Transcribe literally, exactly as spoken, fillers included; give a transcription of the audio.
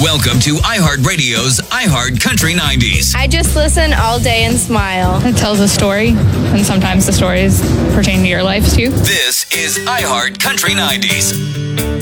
Welcome to iHeartRadio's iHeart Country nineties. I just listen all day and smile. It tells a story, and sometimes the stories pertain to your life, too. This is iHeart Country nineties.